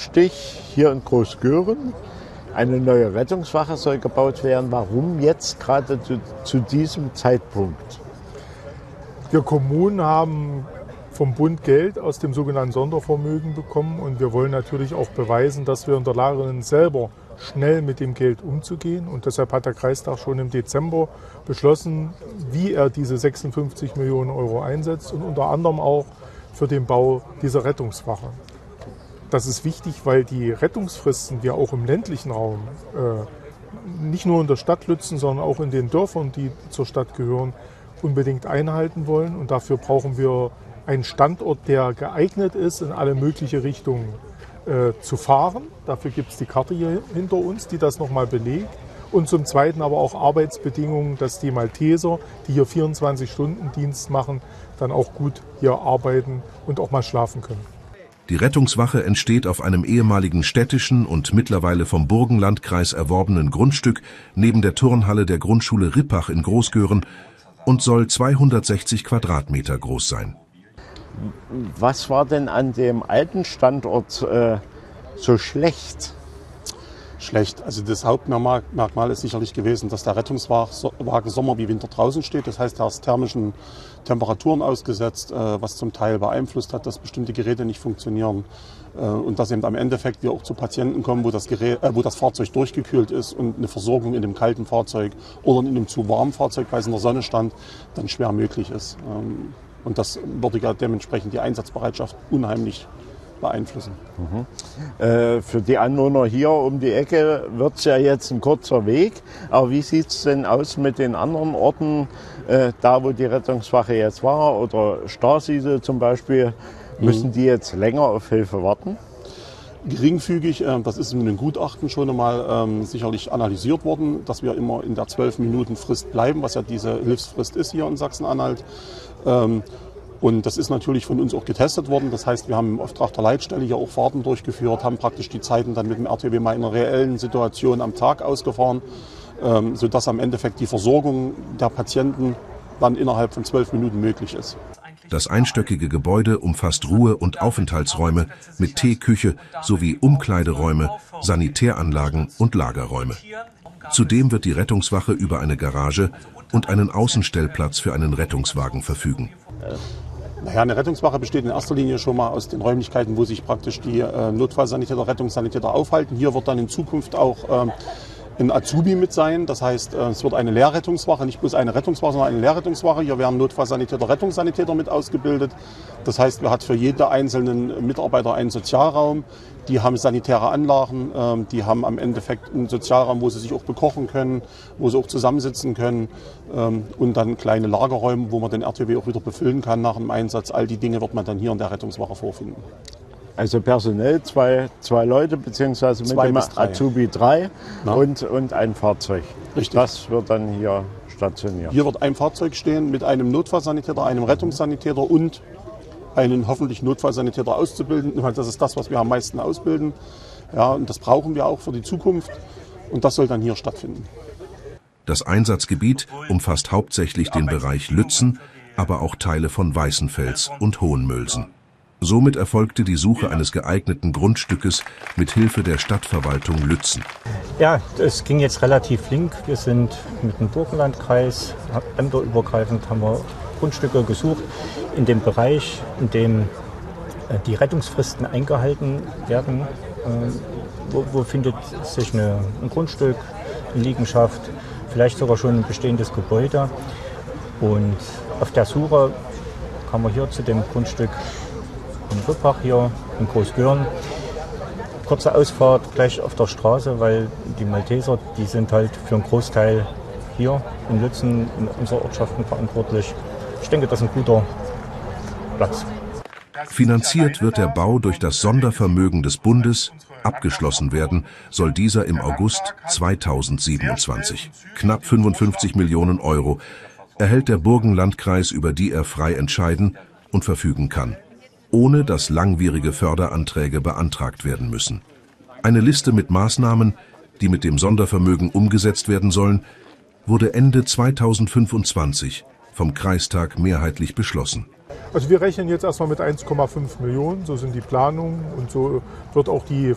wichtig, hier in Großgören eine neue Rettungswache soll gebaut werden. Warum jetzt gerade zu diesem Zeitpunkt? Wir Kommunen haben vom Bund Geld aus dem sogenannten Sondervermögen bekommen und wir wollen natürlich auch beweisen, dass wir in der Lage sind, selber schnell mit dem Geld umzugehen. Und deshalb hat der Kreistag schon im Dezember beschlossen, wie er diese 56 Millionen Euro einsetzt und unter anderem auch für den Bau dieser Rettungswache. Das ist wichtig, weil die Rettungsfristen wir auch im ländlichen Raum, nicht nur in der Stadt Lützen, sondern auch in den Dörfern, die zur Stadt gehören, unbedingt einhalten wollen. Und dafür brauchen wir einen Standort, der geeignet ist, in alle möglichen Richtungen zu fahren. Dafür gibt es die Karte hier hinter uns, die das nochmal belegt. Und zum Zweiten aber auch Arbeitsbedingungen, dass die Malteser, die hier 24-Stunden-Dienst machen, dann auch gut hier arbeiten und auch mal schlafen können. Die Rettungswache entsteht auf einem ehemaligen städtischen und mittlerweile vom Burgenlandkreis erworbenen Grundstück neben der Turnhalle der Grundschule Rippach in Großgören und soll 260 Quadratmeter groß sein. Was war denn an dem alten Standort so schlecht? Schlecht. Also das Hauptmerkmal ist sicherlich gewesen, dass der Rettungswagen Sommer wie Winter draußen steht. Das heißt, er ist thermischen Temperaturen ausgesetzt, was zum Teil beeinflusst hat, dass bestimmte Geräte nicht funktionieren. Und dass eben am Endeffekt wir auch zu Patienten kommen, wo das Fahrzeug durchgekühlt ist und eine Versorgung in dem kalten Fahrzeug oder in einem zu warmen Fahrzeug, weil es in der Sonne stand, dann schwer möglich ist. Und das würde ja dementsprechend die Einsatzbereitschaft unheimlich beeinflussen. Für die Anwohner hier um die Ecke wird es ja jetzt ein kurzer Weg. Aber wie sieht es denn aus mit den anderen Orten, da wo die Rettungswache jetzt war oder Starsiedel zum Beispiel? Müssen die jetzt länger auf Hilfe warten? Geringfügig, das ist in einem Gutachten schon einmal sicherlich analysiert worden, dass wir immer in der 12 Minuten Frist bleiben, was ja diese Hilfsfrist ist hier in Sachsen-Anhalt. Und das ist natürlich von uns auch getestet worden. Das heißt, wir haben im Auftrag der Leitstelle hier auch Fahrten durchgeführt, haben praktisch die Zeiten dann mit dem RTW mal in einer reellen Situation am Tag ausgefahren, sodass am Endeffekt die Versorgung der Patienten dann innerhalb von 12 Minuten möglich ist. Das einstöckige Gebäude umfasst Ruhe- und Aufenthaltsräume mit Teeküche sowie Umkleideräume, Sanitäranlagen und Lagerräume. Zudem wird die Rettungswache über eine Garage und einen Außenstellplatz für einen Rettungswagen verfügen. Naja, eine Rettungswache besteht in erster Linie schon mal aus den Räumlichkeiten, wo sich praktisch die Notfallsanitäter, Rettungssanitäter aufhalten. Hier wird dann in Zukunft auch ein Azubi mit sein. Das heißt, es wird eine Lehrrettungswache, nicht bloß eine Rettungswache, sondern eine Lehrrettungswache. Hier werden Notfallsanitäter, Rettungssanitäter mit ausgebildet. Das heißt, man hat für jeden einzelnen Mitarbeiter einen Sozialraum. Die haben sanitäre Anlagen, die haben am Endeffekt einen Sozialraum, wo sie sich auch bekochen können, wo sie auch zusammensitzen können und dann kleine Lagerräume, wo man den RTW auch wieder befüllen kann nach dem Einsatz. All die Dinge wird man dann hier in der Rettungswache vorfinden. Also personell zwei Leute, beziehungsweise mit dem Azubi 3 und ein Fahrzeug. Richtig. Das wird dann hier stationiert. Hier wird ein Fahrzeug stehen mit einem Notfallsanitäter, einem Rettungssanitäter und einen hoffentlich Notfallsanitäter auszubilden. Das ist das, was wir am meisten ausbilden. Ja, und das brauchen wir auch für die Zukunft. Und das soll dann hier stattfinden. Das Einsatzgebiet umfasst hauptsächlich den Bereich Lützen, aber auch Teile von Weißenfels und Hohenmölsen. Somit erfolgte die Suche eines geeigneten Grundstückes mit Hilfe der Stadtverwaltung Lützen. Ja, es ging jetzt relativ flink. Wir sind mit dem Burgenlandkreis, ämterübergreifend haben wir Grundstücke gesucht in dem Bereich, in dem die Rettungsfristen eingehalten werden. Wo findet sich ein Grundstück, eine Liegenschaft, vielleicht sogar schon ein bestehendes Gebäude. Und auf der Suche kamen wir hier zu dem Grundstück in Rippach hier in Großgören. Kurze Ausfahrt gleich auf der Straße, weil die Malteser, die sind halt für einen Großteil hier in Lützen, in unserer Ortschaften verantwortlich. Ich denke, das ist ein guter Platz. Finanziert wird der Bau durch das Sondervermögen des Bundes. Abgeschlossen werden soll dieser im August 2027. Knapp 55 Millionen Euro erhält der Burgenlandkreis, über die er frei entscheiden und verfügen kann, ohne dass langwierige Förderanträge beantragt werden müssen. Eine Liste mit Maßnahmen, die mit dem Sondervermögen umgesetzt werden sollen, wurde Ende 2025 vom Kreistag mehrheitlich beschlossen. Also wir rechnen jetzt erstmal mit 1,5 Millionen, so sind die Planungen und so wird auch die